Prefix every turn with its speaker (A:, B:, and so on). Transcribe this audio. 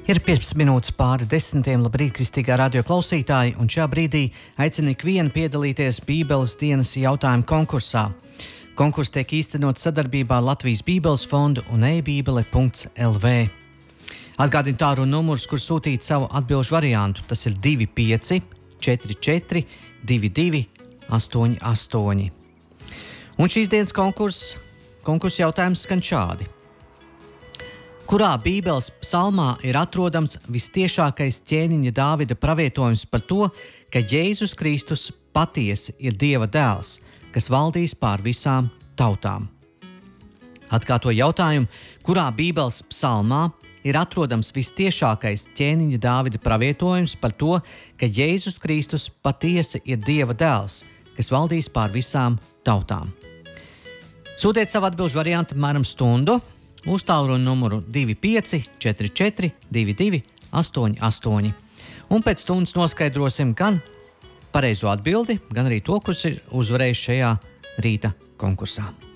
A: Ir 15 minūtes pāri 10. Labrīt, kristīgā radio klausītāji, un šajā brīdī aicinu ikvienu piedalīties Bībeles dienas jautājumu konkursā. Konkurss tiek īstenots sadarbībā ar Latvijas Bībeles fondu un ebībele.lv. Atgādinu tālruņa numurus, kur sūtīt savu atbilžu variantu. Tas ir 25 44 22 88. Un šīs dienas konkurss jautājums skan šādi. Kurā Bībeles psalmā ir atrodams vistiešākais ķēniņa Dāvida pravietojums par to, ka Jēzus Kristus patiesi ir Dieva dēls, kas valdīs pār visām tautām? Atkārtoju jautājumu, kurā Bībeles psalmā ir atrodams vistiešākais ķēniņa Dāvida pravietojums par to, ka Jēzus Kristus patiesi ir Dieva dēls, kas valdīs pār visām tautām? Sūtiet savu atbilžu variantu apmēram stundu uz tālruņa numuru 25 44 22 88. Un pēc stundas noskaidrosim gan pareizo atbildi, gan arī to, kurš ir uzvarējis šajā rīta konkursā.